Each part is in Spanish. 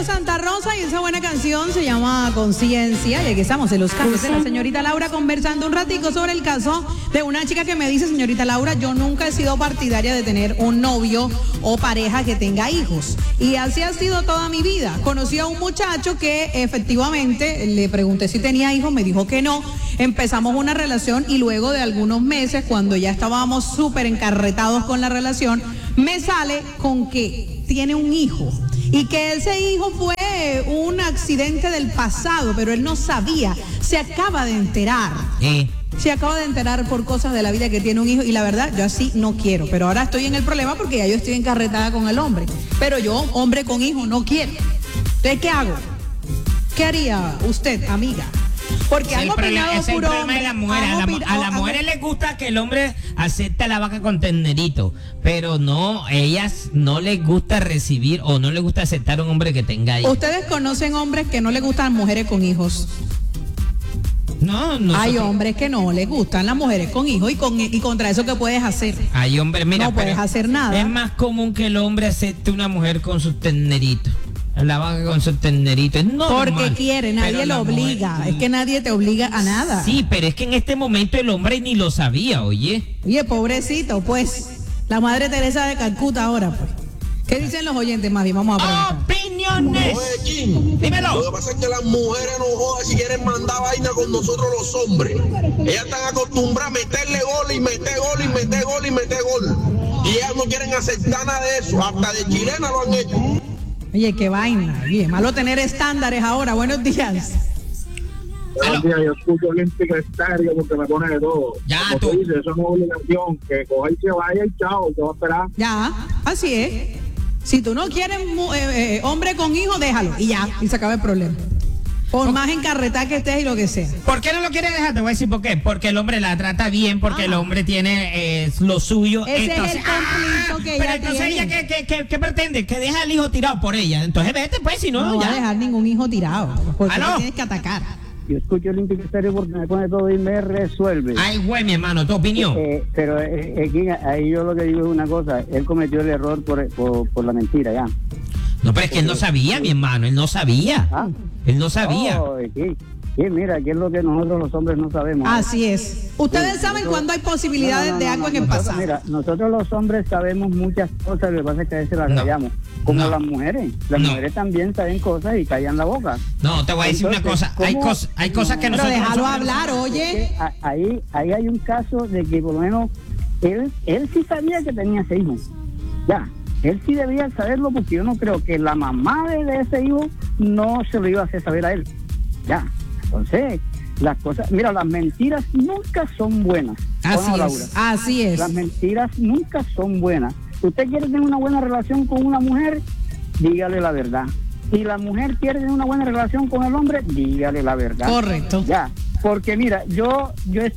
Santa Rosa y esa buena canción se llama Conciencia. Y aquí estamos en los casos de la señorita Laura conversando un ratico sobre el caso de una chica que me dice: señorita Laura, yo nunca he sido partidaria de tener un novio o pareja que tenga hijos. Y así ha sido toda mi vida. Conocí a un muchacho que efectivamente le pregunté si tenía hijos, me dijo que no. Empezamos una relación y luego de algunos meses, cuando ya estábamos súper encarretados con la relación, me sale con que tiene un hijo y que ese hijo fue un accidente del pasado, pero él no sabía, se acaba de enterar. Se acaba de enterar por cosas de la vida que tiene un hijo y la verdad, yo así no quiero, pero ahora estoy en el problema porque ya yo estoy encarretada con el hombre, pero yo, hombre con hijo, no quiero. Entonces, ¿qué hago? ¿Qué haría usted, amiga? Porque han opinado puro hombre. A las mujeres les gusta que el hombre acepte a la vaca con ternerito, pero no, ellas no les gusta recibir o no les gusta aceptar a un hombre que tenga hijos. ¿Ustedes conocen hombres que no les gustan mujeres con hijos? No. Hay hombres que no les gustan las mujeres con hijos y contra eso, ¿qué puedes hacer? Hay hombres, mira, no puedes hacer nada. Es más común que el hombre acepte una mujer con sus terneritos. La vaca con su ternerito, es normal. Porque quiere, nadie lo obliga. Mujer, es que nadie te obliga a nada. Sí, pero es que en este momento el hombre ni lo sabía, oye. Oye, pobrecito, pues. La Madre Teresa de Calcuta ahora, pues. ¿Qué dicen los oyentes, Mavi? Vamos a preguntar. ¡Opiniones! Oye, Jim, dímelo. Lo que pasa es que las mujeres no jodan si quieren mandar vaina con nosotros los hombres. Ellas están acostumbradas a meterle gol y meter gol y meter gol y meter gol. Y ellas no quieren aceptar nada de eso. Hasta de chilena lo han hecho. Oye, qué vaina. Bien, malo tener estándares ahora. Buenos días. Buenos días, yo escucho Olímpica Estéreo porque me pone de todo. Ya, como tú dices, eso no es obligación. Que coja y se vaya y chao, te va a esperar. Ya, así es. Si tú no quieres hombre con hijo, déjalo. Y ya, y se acaba el problema. Por más encarretada que estés y lo que sea. ¿Por qué no lo quiere dejar? Te voy a decir por qué. Porque el hombre la trata bien, porque el hombre tiene lo suyo. Ese entonces, es el conflicto que pero ella entonces tiene. ella, ¿qué pretende? Que deja al hijo tirado por ella. Entonces vete pues, si no, no ya. va a dejar ningún hijo tirado. Porque ¿Aló? lo tienes que atacar. Yo escucho Olímpica Estéreo porque me pone todo y me resuelve. Ay, güey, mi hermano, tu opinión. Pero ahí yo lo que digo es una cosa. Él cometió el error por la mentira, ya. No, pero es que él no sabía, mi hermano, él no sabía. ¿Ah? Él no sabía. Oh, sí, mira, que es lo que nosotros los hombres no sabemos. Así es. Ustedes saben cuando hay posibilidades de algo en el pasado. Mira, nosotros los hombres sabemos muchas cosas, lo que pasa es que a veces las callamos. Como las mujeres. Las mujeres también saben cosas y callan la boca. No, te voy a decir una cosa. Hay cosas que nosotros... Pero déjalo hablar, oye. Ahí hay un caso de que por lo menos él sí sabía que tenía ese hijo. Ya. Él sí debía saberlo porque yo no creo que la mamá de ese hijo no se lo iba a hacer saber a él. Ya. Entonces, las cosas, mira, las mentiras nunca son buenas. Así es. Las mentiras nunca son buenas. Usted quiere tener una buena relación con una mujer, dígale la verdad. Si la mujer quiere tener una buena relación con el hombre, dígale la verdad. Correcto. Ya. Porque mira, yo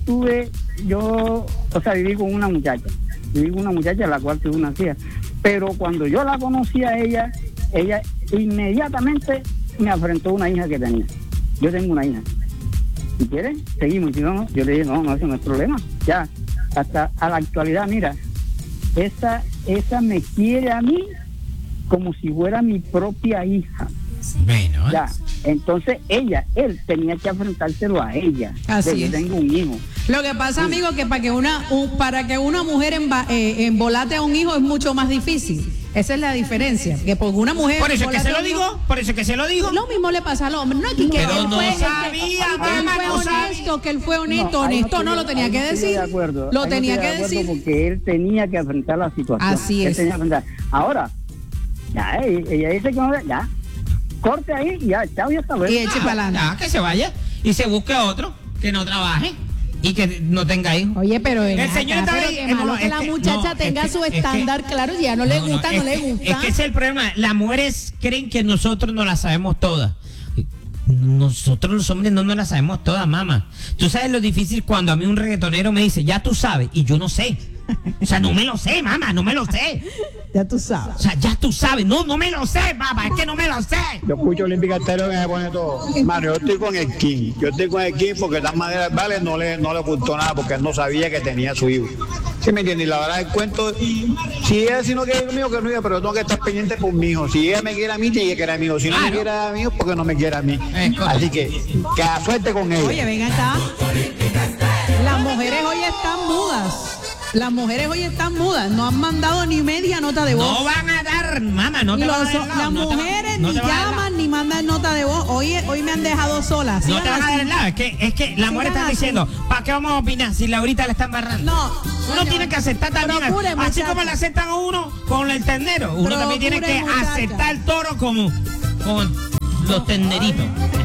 viví con una muchacha. Viví con una muchacha la cual tuve una hija. Pero cuando yo la conocí a ella inmediatamente me afrontó una hija que tenía. Yo tengo una hija. Si quieres, seguimos. Y si no, yo le dije, no, eso no es problema. Ya, hasta a la actualidad, mira, esa me quiere a mí como si fuera mi propia hija. Bueno, ya. Entonces él tenía que enfrentárselo a ella. Así yo tengo un hijo. Lo que pasa, amigo, que para que una mujer embolate a un hijo es mucho más difícil. Esa es la diferencia. Que por una mujer. Por eso es que se lo digo. Lo mismo le pasa al hombre. No es que pero él no fue, sabía, mamá, él fue honesto, que él fue honesto. Honesto no lo tenía que decir. Lo tenía que decir. Porque él tenía que enfrentar la situación. Así es. Ahora, ya, ella dice que no, ya. Corte ahí, ya, chao, y hasta luego. Y eche para adelante. Ya, que se vaya y se busque otro que no trabaje y que no tenga hijos. Oye, pero el señor está ahí. Que malo que la muchacha tenga su estándar, claro, si ya no le gusta, no le gusta. Es que ese es el problema. Las mujeres creen que nosotros no las sabemos todas. Nosotros los hombres no nos las sabemos todas, mamá. Tú sabes lo difícil cuando a mí un reggaetonero me dice, ya tú sabes, y yo no sé. O sea, no me lo sé, mamá, no me lo sé. Ya tú sabes. O sea, ya tú sabes. No me lo sé, papá, es que no me lo sé. Yo escucho Olímpica Estéreo que me pone todo. Mano, yo estoy con el King. Yo estoy con el King porque de todas maneras, vale, no le ocultó nada porque él no sabía que tenía su hijo. ¿Sí me entiendes? Y la verdad del cuento, si ella no quiere conmigo, que no diga, pero yo tengo que estar pendiente por mi hijo. Si ella me quiere a mí, tiene que querer a mí. O si no me quiere a mí, porque no me quiere a mí. Así que a suerte con ella. Oye, ven acá. Las mujeres hoy están mudas. Las mujeres hoy están mudas. No han mandado ni media nota de voz. No van a dar, mamá, no te van a dar Las mujeres ni llaman ni mandan nota de voz. Hoy me han dejado sola. No te van a dar el lado. Es que las mujeres están diciendo, ¿para qué vamos a opinar si Laurita le están barrando? No. Uno tiene que aceptar también. Procure, así muchacha. como le aceptan a uno con el tendero. Uno también tiene Procure, que muchacha. aceptar el toro con los tenderitos.